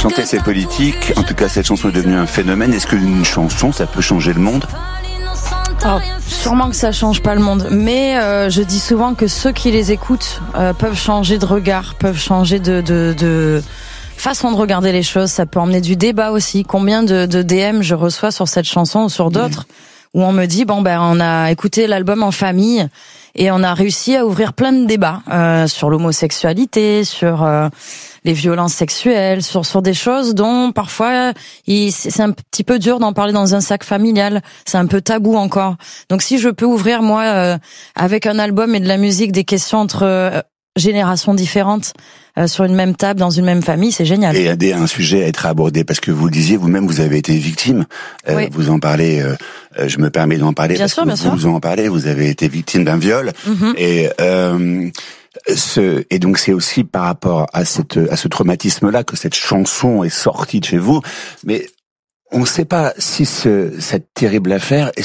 Chanter, c'est politique. En tout cas, cette chanson est devenue un phénomène. Est-ce qu'une chanson, ça peut changer le monde ? Oh, sûrement que ça change pas le monde, mais je dis souvent que ceux qui les écoutent peuvent changer de regard, peuvent changer de façon de regarder les choses. Ça peut emmener du débat aussi. Combien de DM je reçois sur cette chanson ou sur d'autres où on me dit on a écouté l'album en famille et on a réussi à ouvrir plein de débats sur l'homosexualité, sur les violences sexuelles, sur des choses dont parfois c'est un petit peu dur d'en parler dans un sac familial, c'est un peu tabou encore. Donc si je peux ouvrir moi avec un album et de la musique des questions entre générations différentes sur une même table, dans une même famille, c'est génial. Et il y a un sujet à être abordé, parce que vous le disiez, vous-même, vous avez été victime. Oui. Vous en parlez, je me permets d'en parler, bien parce sûr, que vous en parlez, vous avez été victime d'un viol. Mm-hmm. Et donc c'est aussi par rapport à ce traumatisme-là que cette chanson est sortie de chez vous. Mais on ne sait pas si cette terrible affaire